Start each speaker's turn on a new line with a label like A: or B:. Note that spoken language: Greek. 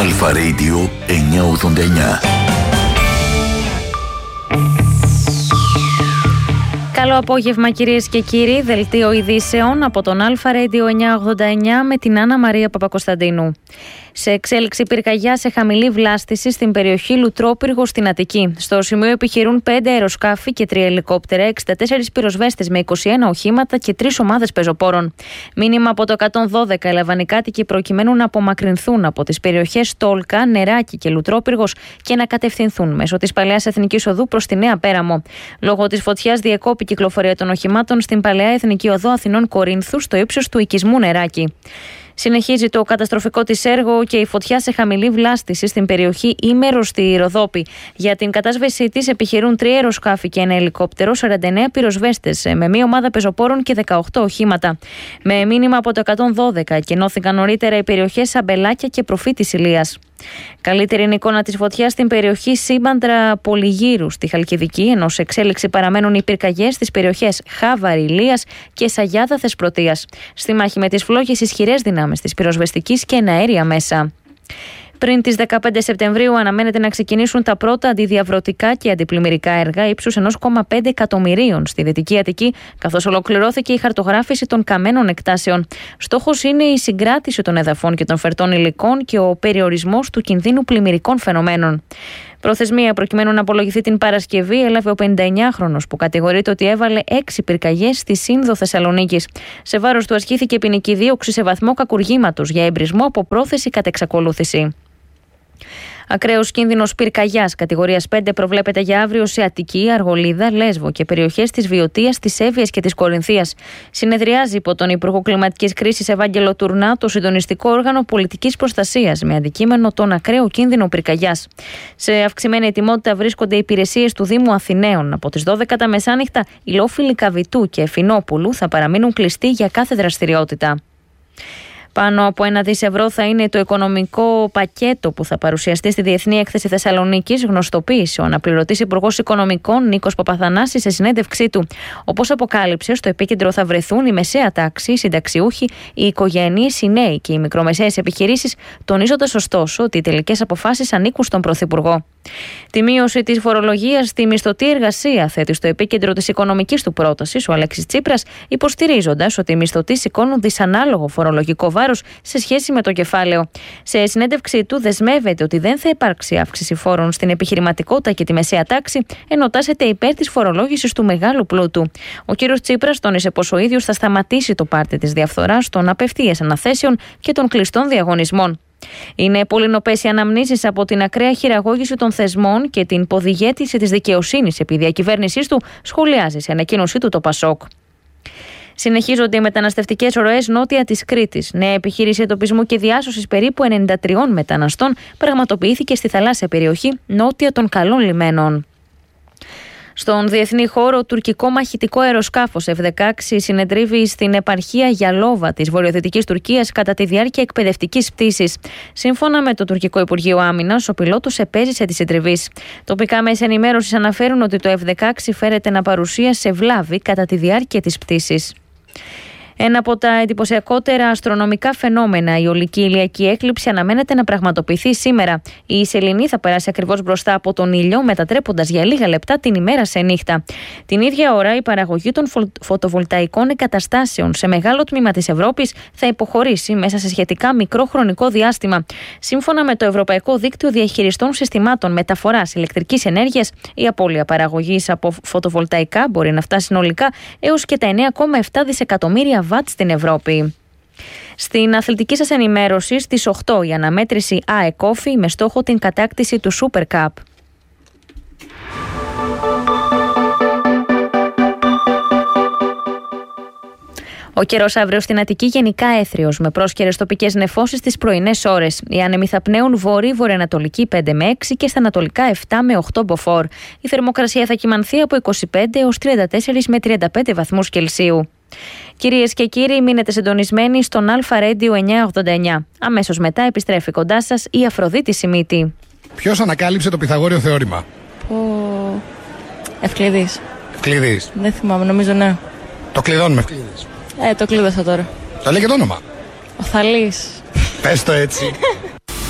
A: Αλφα Radio 989.
B: Καλό απόγευμα κυρίες και κύριοι, δελτίο ειδήσεων από τον Αλφα Radio 989 με την Άννα Μαρία Παπακοσταντίνου. Σε εξέλιξη πυρκαγιά σε χαμηλή βλάστηση στην περιοχή Λουτρόπυργο στην Αττική. Στο σημείο επιχειρούν 5 αεροσκάφη και 3 ελικόπτερα, 64 πυροσβέστες με 21 οχήματα και 3 ομάδες πεζοπόρων. Μήνυμα από το 112 έλαβαν οι κάτοικοι προκειμένου να απομακρυνθούν από τις περιοχές Τόλκα, Νεράκι και Λουτρόπυργος και να κατευθυνθούν μέσω της Παλαιάς Εθνικής Οδού προς τη Νέα Πέραμο. Λόγω της φωτιάς διεκόπη η κυκλοφορία των οχημάτων στην Παλαιά Εθνική Οδό Αθηνών Κορίνθου στο ύψος του οικισμού Νεράκι. Συνεχίζει το καταστροφικό της έργο και η φωτιά σε χαμηλή βλάστηση στην περιοχή Ήμερο στη Ροδόπη. Για την κατάσβεσή της επιχειρούν 3 αεροσκάφη και 1 ελικόπτερο, 49 πυροσβέστες με 1 ομάδα πεζοπόρων και 18 οχήματα. Με μήνυμα από το 112 κενώθηκαν νωρίτερα οι περιοχές Αμπελάκια και Προφήτης Ηλίας. Καλύτερη είναι η εικόνα της φωτιάς στην περιοχή Σύμπαντρα Πολυγύρου στη Χαλκιδική, ενώ σε εξέλιξη παραμένουν οι πυρκαγιές στις περιοχές Χάβαρη Ηλίας και Σαγιάδα Θεσπρωτείας. Στη μάχη με τις φλόγες ισχυρές δυνάμεις της πυροσβεστικής και εναέρια μέσα. Πριν τις 15 Σεπτεμβρίου αναμένεται να ξεκινήσουν τα πρώτα αντιδιαβρωτικά και αντιπλημμυρικά έργα ύψους 1,5 εκατομμυρίων στη Δυτική Αττική, καθώς ολοκληρώθηκε η χαρτογράφηση των καμένων εκτάσεων. Στόχος είναι η συγκράτηση των εδαφών και των φερτών υλικών και ο περιορισμός του κινδύνου πλημμυρικών φαινομένων. Προθεσμία προκειμένου να απολογηθεί την Παρασκευή έλαβε ο 59χρονος που κατηγορείται ότι έβαλε 6 πυρκαγιές στη Σύνδο Θεσσαλονίκης. Σε βάρος του ασκήθηκε ποινική δίωξη σε βαθμό κακουργήματος για εμπρισμό από πρόθεση κατ' εξακολούθηση. Ακραίος κίνδυνος πυρκαγιάς κατηγορίας 5 προβλέπεται για αύριο σε Αττική, Αργολίδα, Λέσβο και περιοχές της Βιωτίας, της Εύβοιας και της Κορινθίας. Συνεδριάζει υπό τον Υπουργό Κλιματικής Κρίσης Ευάγγελο Τουρνά το συντονιστικό όργανο πολιτικής προστασίας με αντικείμενο τον ακραίο κίνδυνο πυρκαγιάς. Σε αυξημένη ετοιμότητα βρίσκονται οι υπηρεσίες του Δήμου Αθηναίων. Από τις 12 τα μεσάνυχτα, οι λόφιλοι Καβιτού και Εφινόπουλου θα παραμείνουν κλειστοί για κάθε δραστηριότητα. Πάνω από 1 δις ευρώ θα είναι το οικονομικό πακέτο που θα παρουσιαστεί στη Διεθνή Έκθεση Θεσσαλονίκης, γνωστοποίησε ο αναπληρωτής Υπουργός Οικονομικών Νίκος Παπαθανάσης σε συνέντευξή του. Όπως αποκάλυψε, στο επίκεντρο θα βρεθούν η μεσαία τάξη, οι συνταξιούχοι, οι οικογένειες, οι νέοι και οι μικρομεσαίες επιχειρήσεις, τονίζοντας ωστόσο ότι οι τελικές αποφάσεις ανήκουν στον Πρωθυπουργό. Τη μείωση της φορολογίας στη μισθωτή εργασία θέτει στο επίκεντρο της οικονομικής του πρότασης ο Αλέξης Τσίπρας, υποστηρίζοντας ότι οι μισθωτοί σηκώνουν δυσανάλογο φορολογικό βάρος σε σχέση με το κεφάλαιο. Σε συνέντευξή του δεσμεύεται ότι δεν θα υπάρξει αύξηση φόρων στην επιχειρηματικότητα και τη μεσαία τάξη, ενώ τάσεται υπέρ της φορολόγησης του μεγάλου πλούτου. Ο κύριος Τσίπρας τόνισε πως ο ίδιος θα σταματήσει το πάρτι της διαφθοράς των απευθείας αναθέσεων και των κλειστών διαγωνισμών. Είναι πολυνοπές οι αναμνήσεις από την ακραία χειραγώγηση των θεσμών και την ποδηγέτηση της δικαιοσύνης επί διακυβέρνησής του, σχολιάζει σε ανακοίνωσή του το Πασόκ. Συνεχίζονται οι μεταναστευτικές ροές νότια της Κρήτης. Νέα επιχείρηση εντοπισμού και διάσωσης περίπου 93 μεταναστών πραγματοποιήθηκε στη θαλάσσια περιοχή νότια των Καλών Λιμένων. Στον διεθνή χώρο, τουρκικό μαχητικό αεροσκάφος F-16 συνετρίβει στην επαρχία Γιαλόβα της βορειοδυτικής Τουρκίας κατά τη διάρκεια εκπαιδευτικής πτήσης. Σύμφωνα με το τουρκικό Υπουργείο Άμυνας, ο πιλότος επέζησε τη συντριβή. Τοπικά μέσα ενημέρωσης αναφέρουν ότι το F-16 φέρεται να παρουσίασε βλάβη κατά τη διάρκεια της πτήσης. Ένα από τα εντυπωσιακότερα αστρονομικά φαινόμενα, η ολική ηλιακή έκλειψη, αναμένεται να πραγματοποιηθεί σήμερα. Η σεληνή θα περάσει ακριβώς μπροστά από τον ήλιο, μετατρέποντας για λίγα λεπτά την ημέρα σε νύχτα. Την ίδια ώρα, η παραγωγή των φωτοβολταϊκών εγκαταστάσεων σε μεγάλο τμήμα της Ευρώπης θα υποχωρήσει μέσα σε σχετικά μικρό χρονικό διάστημα. Σύμφωνα με το Ευρωπαϊκό Δίκτυο Διαχειριστών Συστημάτων Μεταφοράς Ηλεκτρικής Ενέργειας, η απώλεια παραγωγής από φωτοβολταϊκά μπορεί να φτάσει συνολικά έως και τα 9,7 δισεκατομμύρια βατ στην Ευρώπη. Στην αθλητική σας ενημέρωση, στις 8 η αναμέτρηση ΑΕΚ Όφη με στόχο την κατάκτηση του Super Cup. Ο καιρός αύριο στην Αττική γενικά έθριος, με πρόσκαιρες τοπικές νεφώσεις τις πρωινές ώρες. Οι άνεμοι θα πνέουν βορειοανατολική 5 με 6 και στα ανατολικά 7 με 8 μποφόρ. Η θερμοκρασία θα κυμανθεί από 25 έως 34 με 35 βαθμούς Κελσίου. Κυρίες και κύριοι, μείνετε συντονισμένοι στον Αλφα Radio 989. Αμέσως μετά επιστρέφει κοντά σας η Αφροδίτη Σιμίτη.
C: Ποιος ανακάλυψε το Πυθαγόριο θεώρημα?
D: Ευκληδής.
C: Ευκληδής.
D: Δεν θυμάμαι, νομίζω ναι.
C: Το κλειδώνουμε Ευκληδής.
D: Το κλείδωσα τώρα.
C: Το λέει και το όνομα.
D: Ο Θαλής.
C: Πες το έτσι.